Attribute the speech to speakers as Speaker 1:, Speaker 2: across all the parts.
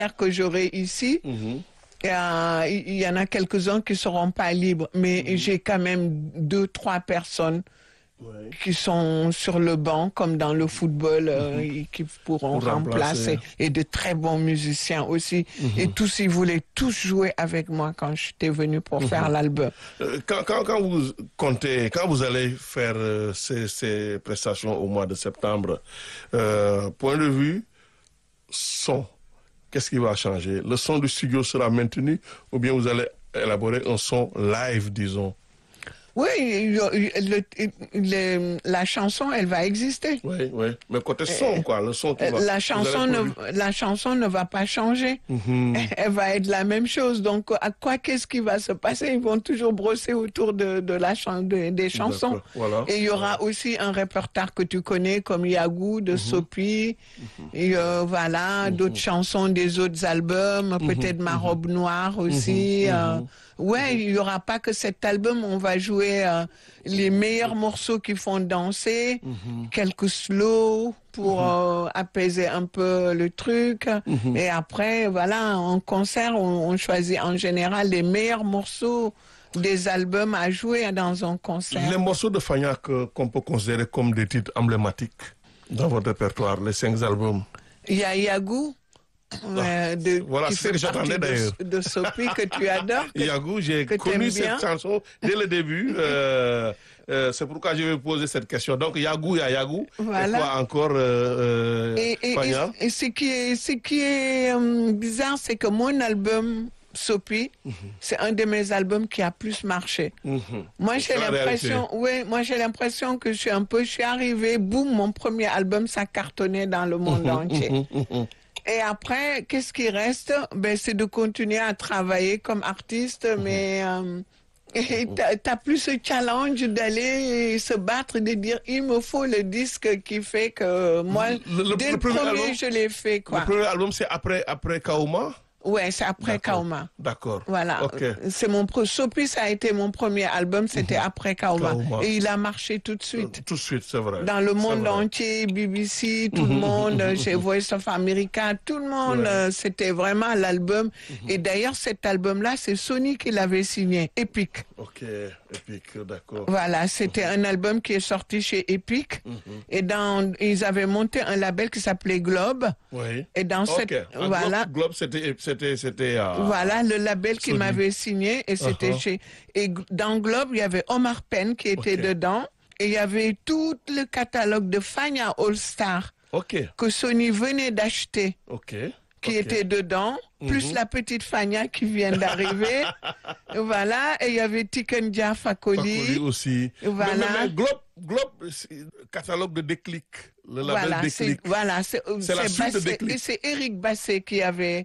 Speaker 1: que j'aurai ici. Il y en a quelques-uns qui seront pas libres, mais j'ai quand même 2-3 personnes qui sont sur le banc, comme dans le football, et qui pourront remplacer. Et de très bons musiciens aussi. Et tous, ils voulaient tous jouer avec moi quand j'étais venu pour faire l'album.
Speaker 2: Quand vous comptez, quand vous allez faire ces prestations au mois de septembre, point de vue son, qu'est-ce qui va changer? Le son du studio sera maintenu ou bien vous allez élaborer un son live, disons?
Speaker 1: Oui, la chanson, elle va exister.
Speaker 2: Oui. Mais côté son, quoi, le son qui va...
Speaker 1: La chanson ne va pas changer. Elle va être la même chose. Donc, qu'est-ce qui va se passer? Ils vont toujours brosser autour des chansons.
Speaker 2: Voilà.
Speaker 1: Et il y aura aussi un répertoire que tu connais, comme Yagou, de Sopi, et voilà, d'autres chansons des autres albums, peut-être Ma robe noire aussi. Ouais, il n'y aura pas que cet album, on va jouer les meilleurs morceaux qui font danser, quelques slows pour apaiser un peu le truc. Et après, voilà, en concert, on choisit en général les meilleurs morceaux des albums à jouer dans un concert.
Speaker 2: Les morceaux de Fania qu'on peut considérer comme des titres emblématiques dans votre répertoire, les 5 albums.
Speaker 1: Il y a Yagou.
Speaker 2: Voilà,
Speaker 1: qui
Speaker 2: c'est ce
Speaker 1: fait
Speaker 2: que j'attendais d'ailleurs.
Speaker 1: De Sophie que tu adores.
Speaker 2: Yagou, j'ai connu cette chanson dès le début. C'est pourquoi je vais poser cette question. Donc Yagou, il y a Yagou.
Speaker 1: Voilà.
Speaker 2: Et quoi encore Fania?
Speaker 1: Et ce qui est bizarre, c'est que mon album Sophie, c'est un de mes albums qui a plus marché. Moi, j'ai l'impression que je suis arrivée, boum, mon premier album, ça cartonnait dans le monde entier. Et après, qu'est-ce qui reste? Ben, c'est de continuer à travailler comme artiste, mais t'as plus ce challenge d'aller se battre, de dire il me faut le disque qui fait que moi, dès le premier album, je l'ai fait, quoi.
Speaker 2: Le premier album, c'est après Kaoma?
Speaker 1: Ouais, c'est après Kaoma.
Speaker 2: D'accord.
Speaker 1: Voilà.
Speaker 2: Okay.
Speaker 1: C'est Sopi, ça a été mon premier album, c'était après Kaoma. Et il a marché tout de suite.
Speaker 2: Tout de suite, c'est vrai.
Speaker 1: Dans le monde entier, BBC, tout le monde, chez Voice of America, tout le monde, c'était vraiment l'album. Et d'ailleurs, cet album-là, c'est Sony qui l'avait signé, Epic.
Speaker 2: Ok, Epic, d'accord.
Speaker 1: Voilà, c'était un album qui est sorti chez Epic. Et ils avaient monté un label qui s'appelait Globe.
Speaker 2: Oui.
Speaker 1: Et dans
Speaker 2: voilà. Globe, c'était
Speaker 1: voilà le label qui m'avait signé et c'était et dans Globe il y avait Omar Penn qui était dedans et il y avait tout le catalogue de Fania All Star que Sony venait d'acheter qui était dedans plus la petite Fania qui vient d'arriver. Voilà, et il y avait Tikendia Fakoli
Speaker 2: aussi.
Speaker 1: Voilà.
Speaker 2: Mais Globe catalogue de Déclic, le label Déclic.
Speaker 1: C'est
Speaker 2: la suite de Déclic.
Speaker 1: C'est Eric Basset qui avait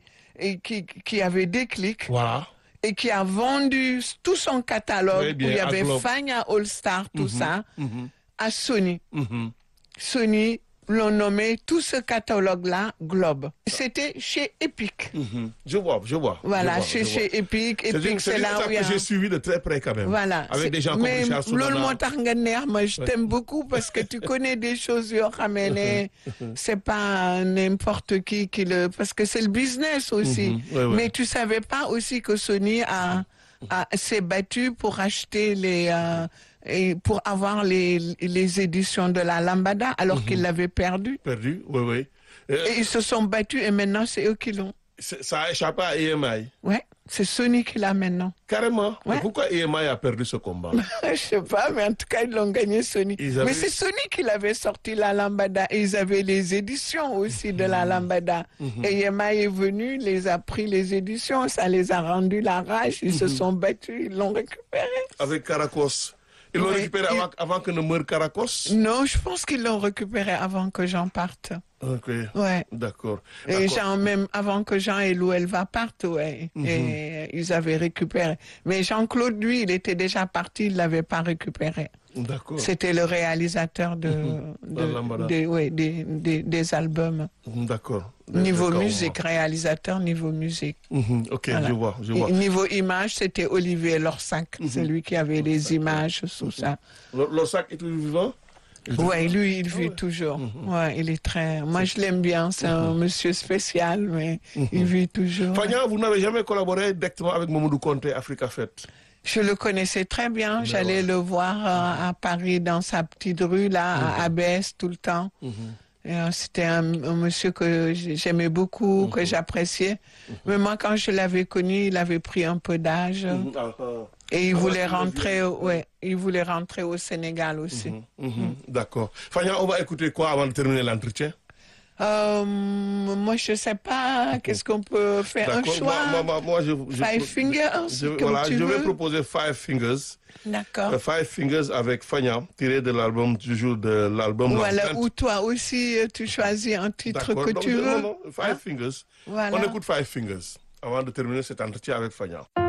Speaker 1: Déclic.
Speaker 2: Voilà.
Speaker 1: Et qui a vendu tout son catalogue, où il y avait Fania All Star, tout ça, à Sony. Sony l'ont nommé tout ce catalogue-là Globe. C'était chez Epic.
Speaker 2: Je vois.
Speaker 1: Voilà, chez Epic. Epic, c'est là où il y a...
Speaker 2: que j'ai suivi de très près quand même.
Speaker 1: Voilà.
Speaker 2: Avec des gens comme Richard Soulana.
Speaker 1: Mais je t'aime beaucoup parce que tu connais des choses, c'est pas n'importe qui le... Parce que c'est le business aussi. Mais tu savais pas aussi que Sony s'est battu pour acheter et pour avoir les éditions de la Lambada alors qu'ils l'avaient perdu.
Speaker 2: Oui.
Speaker 1: Et ils se sont battus et maintenant c'est eux qui l'ont.
Speaker 2: Ça a échappé à EMI.
Speaker 1: Ouais, c'est Sony qui l'a maintenant.
Speaker 2: Carrément.
Speaker 1: Ouais.
Speaker 2: Pourquoi EMI a perdu ce combat?
Speaker 1: Je sais pas, mais en tout cas ils l'ont gagné Sony. Mais c'est Sony qui l'avait sorti la Lambada et ils avaient les éditions aussi de la Lambada. Et EMI est venu, les a pris les éditions, ça les a rendu la rage, ils se sont battus, ils l'ont récupéré.
Speaker 2: Avec Caracos. Ils l'ont récupéré avant que ne meure Caracos?
Speaker 1: Non, je pense qu'ils l'ont récupéré avant que Jean parte.
Speaker 2: Ok.
Speaker 1: Ouais.
Speaker 2: D'accord.
Speaker 1: Et Jean, même avant que Jean et Lou Elva partent, ouais. Et ils avaient récupéré. Mais Jean-Claude, lui, il était déjà parti, il l'avait pas récupéré.
Speaker 2: D'accord.
Speaker 1: C'était le réalisateur des albums.
Speaker 2: D'accord.
Speaker 1: Niveau musique, réalisateur niveau musique.
Speaker 2: Ok, voilà. Je vois.
Speaker 1: Niveau image, c'était Olivier Lorsac. C'est lui qui avait les images, tout ça.
Speaker 2: Lorsac est toujours vivant?
Speaker 1: Ouais, lui, il vit toujours. Ouais, il est très... Moi, je l'aime bien. C'est un monsieur spécial, mais il vit toujours.
Speaker 2: Fagna, vous n'avez jamais collaboré directement avec Mamadou Conté, Africa Fête?
Speaker 1: Je le connaissais très bien. J'allais le voir à Paris, dans sa petite rue, là, à Abbesse, tout le temps. C'était un monsieur que j'aimais beaucoup, que j'appréciais. Mais moi, quand je l'avais connu, il avait pris un peu d'âge. Et il voulait rentrer, il voulait rentrer au Sénégal aussi.
Speaker 2: D'accord. Fagna, on va écouter quoi avant de terminer l'entretien?
Speaker 1: Moi, je sais pas. Qu'est-ce qu'on peut faire? Un choix?
Speaker 2: Moi,
Speaker 1: Five Fingers,
Speaker 2: je vais proposer Five Fingers.
Speaker 1: D'accord.
Speaker 2: Five Fingers avec Fagna, tiré de l'album, toujours de l'album.
Speaker 1: Voilà, ou toi aussi, tu choisis un titre que tu veux.
Speaker 2: Non, Five Fingers.
Speaker 1: Voilà.
Speaker 2: On écoute Five Fingers avant de terminer cet entretien avec Fagna.